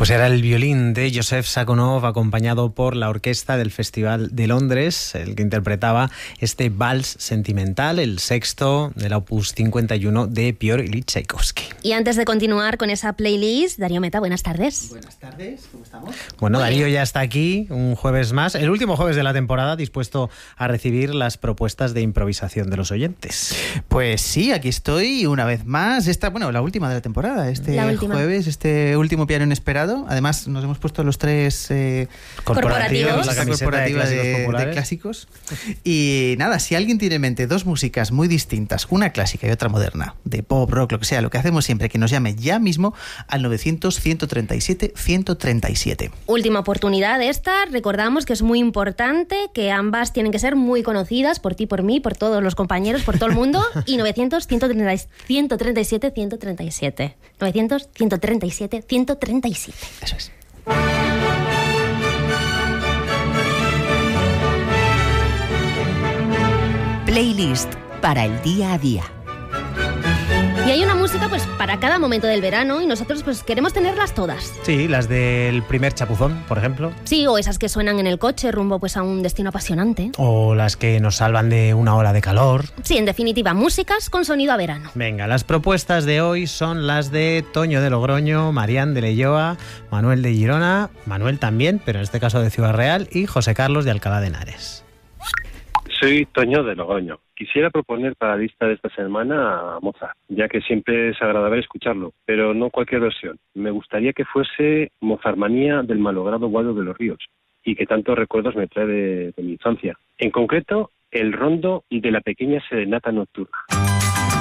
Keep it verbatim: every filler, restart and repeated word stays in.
Pues era el violín de Joseph Sakhonov acompañado por la orquesta del Festival de Londres, el que interpretaba este vals sentimental, el sexto del Opus cincuenta y uno de Piotr Ilich Tchaikovsky. Y antes de continuar con esa playlist, Darío Meta, buenas tardes. Buenas tardes, ¿cómo estamos? Bueno, Darío ya está aquí, un jueves más, el último jueves de la temporada, dispuesto a recibir las propuestas de improvisación de los oyentes. Pues sí, aquí estoy una vez más. Esta, bueno, la última de la temporada, este La última. jueves, este último piano inesperado. Además, nos hemos puesto los tres eh, Corporativos. La camiseta corporativa de, de, clásicos de clásicos. Y nada, si alguien tiene en mente dos músicas muy distintas, una clásica y otra moderna, de pop, rock, lo que sea, lo que hacemos siempre, que nos llame ya mismo al novecientos, ciento treinta y siete, ciento treinta y siete. Última oportunidad esta. Recordamos que es muy importante, que ambas tienen que ser muy conocidas por ti, por mí, por todos los compañeros, por todo el mundo. Y novecientos, ciento treinta y siete, ciento treinta y siete. novecientos, ciento treinta y siete, ciento treinta y siete. Eso es. Playlist para el día a día. Y hay una música pues para cada momento del verano y nosotros pues queremos tenerlas todas. Sí, las del primer chapuzón, por ejemplo. Sí, o esas que suenan en el coche rumbo pues a un destino apasionante. O las que nos salvan de una ola de calor. Sí, en definitiva, músicas con sonido a verano. Venga, las propuestas de hoy son las de Toño de Logroño, Marián de Leioa, Manuel de Girona, Manuel también, pero en este caso de Ciudad Real, y José Carlos de Alcalá de Henares. Soy Toño de Logroño. Quisiera proponer para la lista de esta semana a Mozart, ya que siempre es agradable escucharlo, pero no cualquier versión. Me gustaría que fuese Mozartmanía del malogrado Guado de los Ríos, y que tantos recuerdos me trae de, de mi infancia. En concreto, el rondo de la pequeña serenata nocturna.